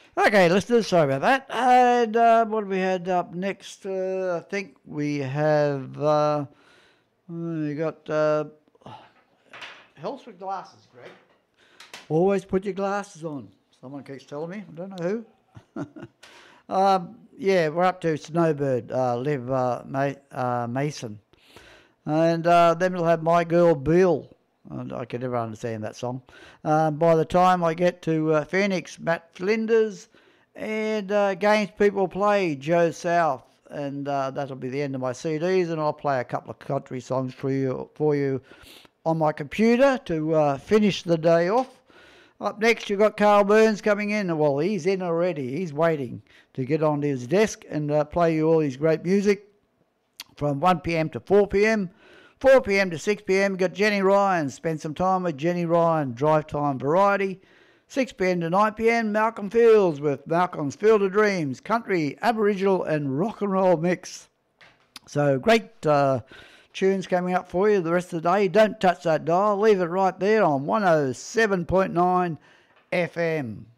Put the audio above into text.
Okay, listeners, sorry about that. And what have we had up next? I think we got Health with Glasses, Greg. Always put your glasses on. Someone keeps telling me. I don't know who. Yeah, we're up to Snowbird, Liv Mason. And then we'll have My Girl Bill. And I can never understand that song. By the time I get to Phoenix, Matt Flinders, and Games People Play, Joe South. And that'll be the end of my CDs, and I'll play a couple of country songs for you on my computer to finish the day off. Up next, you've got Carl Burns coming in. Well, he's in already. He's waiting to get onto his desk and play you all his great music from 1 p.m. to 4 p.m. 4 p.m. to 6 p.m. You've got Jenny Ryan. Spend some time with Jenny Ryan. Drive Time Variety. 6 p.m. to 9 p.m. Malcolm Fields with Malcolm's Field of Dreams. Country, Aboriginal and rock and roll mix. So great tunes coming up for you the rest of the day. Don't touch that dial. Leave it right there on 107.9 FM.